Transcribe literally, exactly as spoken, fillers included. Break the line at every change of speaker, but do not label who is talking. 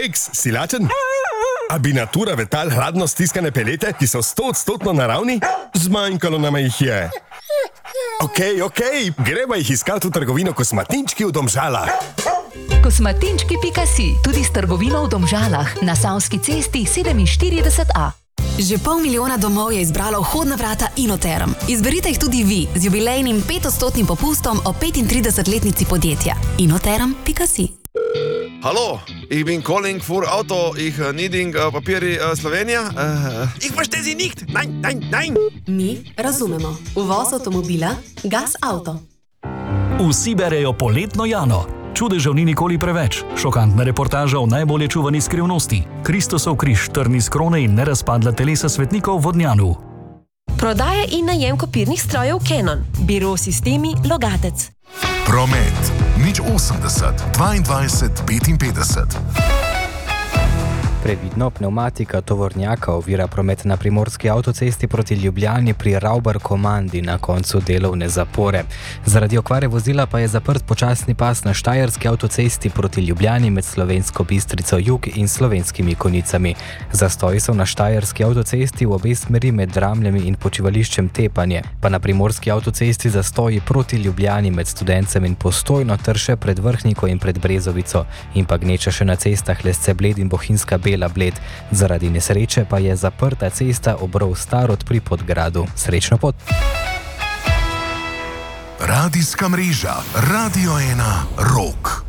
Keks, si lačen? A bi natura vetal hladno stiskane pelete, ki so stoodstotno naravni? Zmanjkalo nama jih je. Okej, okay, okej, okay. Greva jih iskati v trgovino Kosmatinčki v Domžalah.
Kosmatinčki pika si, tudi s trgovino v Domžalah, na Savski cesti sedeminštirideset A.
Že pol milijona domov je izbralo vhodna vrata Inoterm. Izberite jih tudi vi z jubilejnim petodstotnim popustom o petintridesetletnici podjetja. Inoterm pika si.
Hallo, ich bin calling for Auto, ich uh, needing uh, papiri uh, Slovenija. Uh, ich verstehe Sie nicht. Nein, nein, nein.
Mi razumemo. Uvoz avtomobila Gas Auto.
Vsi berejo poletno Jano. Čudežev ni nikoli preveč. Šokantna reportaža o najbolje čuvani skrivnosti. Kristosov križ, trni z krone in nerazpadla telesa svetnikov v Vodnjanu.
Prodaja in najem kopirnih strojev Canon. Biro sistemi Logatec.
Promet. Nič osemdeset, dvaindvajset, petinpetdeset.
Previdno, pnevmatika tovornjaka ovira promet na primorski avtocesti proti Ljubljani pri Ravbar Komandi na koncu delovne zapore. Zaradi okvare vozila pa je zaprt počasni pas na štajerski avtocesti proti Ljubljani med Slovensko Bistrico Jug in Slovenskimi Konicami. Zastoji so na štajerski avtocesti v obe smeri med Dramljami in počivališčem Tepanje, pa na primorski avtocesti zastoji proti Ljubljani med Studencem in Postojno ter še pred Vrhniko in pred Brezovico in pa gneča še na cestah Lesce Bled in Bohinjska Bela Bled. Zaradi nesreče pa je zaprta cesta Obrov Starod pri Podgradu. Srečno pot!
Radijska mreža Radio ena Rock.